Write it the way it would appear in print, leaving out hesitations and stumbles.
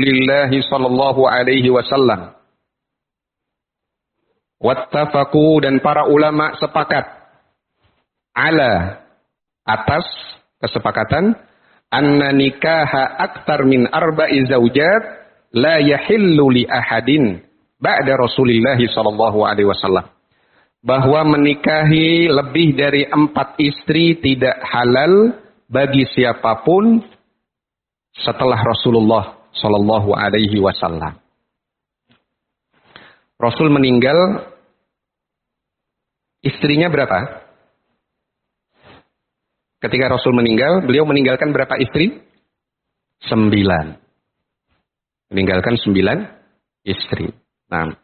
Rasulillahi sallallahu alaihi wasallam. Wattafaqu, dan para ulama sepakat ala, atas kesepakatan, anna nikaha aktar min arba'i zaujat la yahillu li ahadin ba'da Rasulillahi sallallahu alaihi wasallam. Bahwa menikahi lebih dari 4 istri tidak halal bagi siapapun setelah Rasulullah sallallahu alaihi wasallam. Rasul meninggal, istrinya berapa? Ketika Rasul meninggal, beliau meninggalkan berapa istri? 9. Meninggalkan 9 istri. Nah,